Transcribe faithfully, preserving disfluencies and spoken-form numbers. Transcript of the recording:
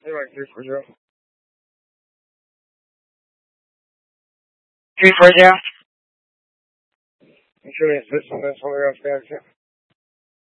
Anyway, three four zero. Three four zero. I'm sure it's this one. That's one of the